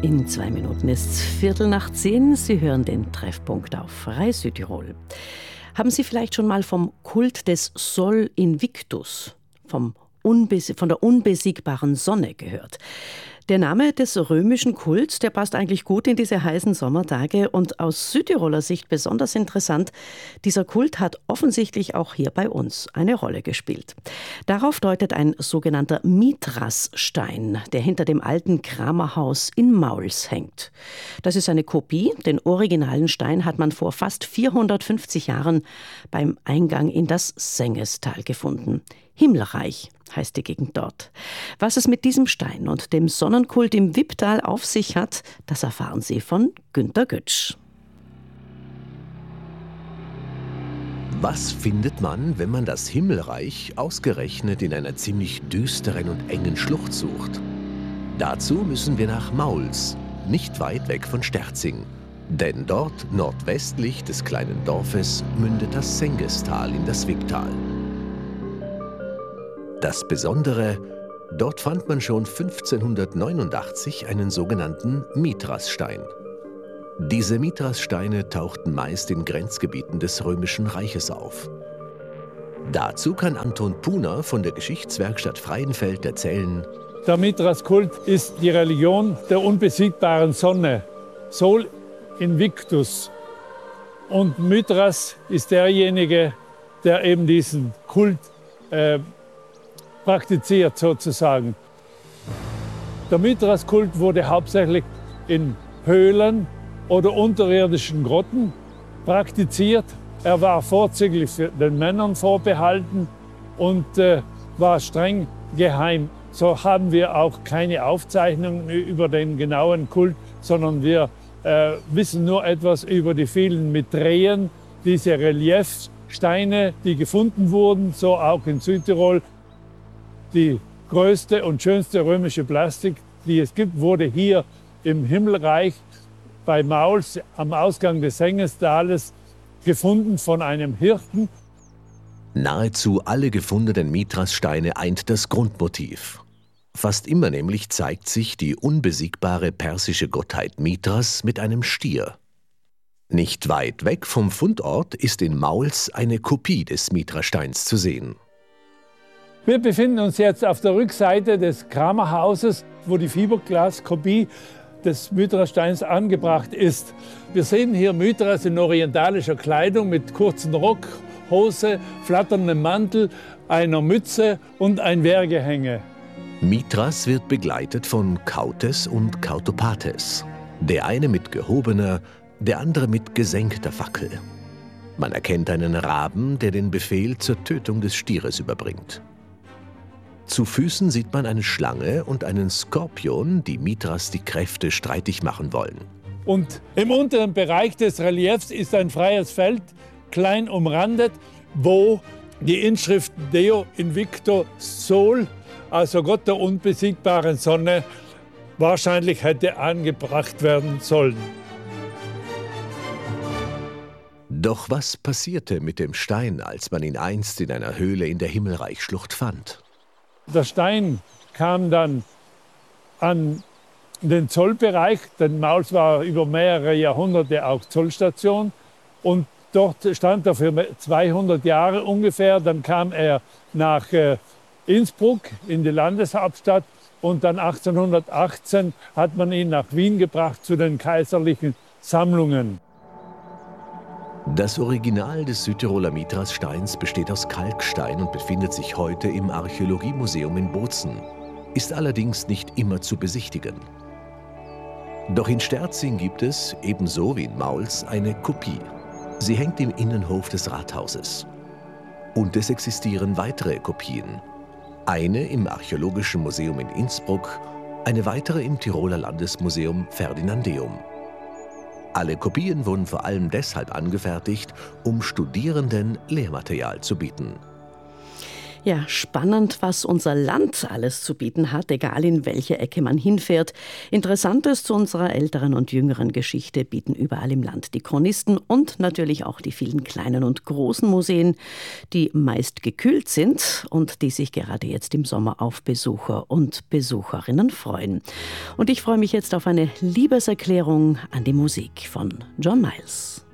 In 2 Minuten ist 9:15. Sie hören den Treffpunkt auf Rai Südtirol. Haben Sie vielleicht schon mal vom Kult des Sol Invictus, von der unbesiegbaren Sonne gehört? Der Name des römischen Kults, der passt eigentlich gut in diese heißen Sommertage und aus Südtiroler Sicht besonders interessant, dieser Kult hat offensichtlich auch hier bei uns eine Rolle gespielt. Darauf deutet ein sogenannter Mithrasstein, der hinter dem alten Kramerhaus in Mauls hängt. Das ist eine Kopie, den originalen Stein hat man vor fast 450 Jahren beim Eingang in das Sengestal gefunden. Himmelreich heißt die Gegend dort. Was es mit diesem Stein und dem Sonnenkult im Wipptal auf sich hat, das erfahren Sie von Günter Gütsch. Was findet man, wenn man das Himmelreich ausgerechnet in einer ziemlich düsteren und engen Schlucht sucht? Dazu müssen wir nach Mauls, nicht weit weg von Sterzing. Denn dort, nordwestlich des kleinen Dorfes, mündet das Sengestal in das Wipptal. Das Besondere, dort fand man schon 1589 einen sogenannten Mithrasstein. Diese Mithrassteine tauchten meist in Grenzgebieten des Römischen Reiches auf. Dazu kann Anton Puner von der Geschichtswerkstatt Freienfeld erzählen: Der Mithraskult ist die Religion der unbesiegbaren Sonne, Sol Invictus. Und Mithras ist derjenige, der eben diesen Kult praktiziert sozusagen. Der Mithraskult wurde hauptsächlich in Höhlen oder unterirdischen Grotten praktiziert. Er war vorzüglich für den Männern vorbehalten und war streng geheim. So haben wir auch keine Aufzeichnungen über den genauen Kult, sondern wir wissen nur etwas über die vielen Mithreen, diese Reliefsteine, die gefunden wurden, so auch in Südtirol. Die größte und schönste römische Plastik, die es gibt, wurde hier im Himmelreich bei Mauls am Ausgang des Sengestales gefunden von einem Hirten. Nahezu alle gefundenen Mithrassteine eint das Grundmotiv. Fast immer nämlich zeigt sich die unbesiegbare persische Gottheit Mithras mit einem Stier. Nicht weit weg vom Fundort ist in Mauls eine Kopie des Mithrassteins zu sehen. Wir befinden uns jetzt auf der Rückseite des Kramerhauses, wo die Fiberglaskopie des Mithrassteins angebracht ist. Wir sehen hier Mithras in orientalischer Kleidung mit kurzen Rock, Hose, flatterndem Mantel, einer Mütze und ein Wehrgehänge. Mithras wird begleitet von Kautes und Kautopates. Der eine mit gehobener, der andere mit gesenkter Fackel. Man erkennt einen Raben, der den Befehl zur Tötung des Stieres überbringt. Zu Füßen sieht man eine Schlange und einen Skorpion, die Mithras die Kräfte streitig machen wollen. Und im unteren Bereich des Reliefs ist ein freies Feld, klein umrandet, wo die Inschrift Deo Invicto Sol, also Gott der unbesiegbaren Sonne, wahrscheinlich hätte angebracht werden sollen. Doch was passierte mit dem Stein, als man ihn einst in einer Höhle in der Himmelreichschlucht fand? Der Stein kam dann an den Zollbereich, denn Mauls war über mehrere Jahrhunderte auch Zollstation. Und dort stand er für 200 Jahre ungefähr. Dann kam er nach Innsbruck in die Landeshauptstadt und dann 1818 hat man ihn nach Wien gebracht zu den kaiserlichen Sammlungen. Das Original des Südtiroler Mithrassteins besteht aus Kalkstein und befindet sich heute im Archäologiemuseum in Bozen, ist allerdings nicht immer zu besichtigen. Doch in Sterzing gibt es, ebenso wie in Mauls, eine Kopie. Sie hängt im Innenhof des Rathauses. Und es existieren weitere Kopien. Eine im Archäologischen Museum in Innsbruck, eine weitere im Tiroler Landesmuseum Ferdinandeum. Alle Kopien wurden vor allem deshalb angefertigt, um Studierenden Lehrmaterial zu bieten. Ja, spannend, was unser Land alles zu bieten hat, egal in welche Ecke man hinfährt. Interessantes zu unserer älteren und jüngeren Geschichte bieten überall im Land die Chronisten und natürlich auch die vielen kleinen und großen Museen, die meist gekühlt sind und die sich gerade jetzt im Sommer auf Besucher und Besucherinnen freuen. Und ich freue mich jetzt auf eine Liebeserklärung an die Musik von John Miles.